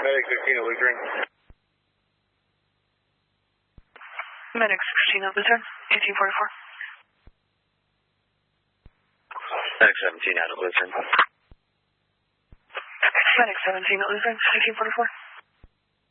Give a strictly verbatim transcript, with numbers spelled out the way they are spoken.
Medic sixteen at Lutheran. Medic sixteen at Lutheran, eighteen forty-four. Medic seventeen out of Lutheran. Medic seventeen at Lutheran, eighteen forty-four.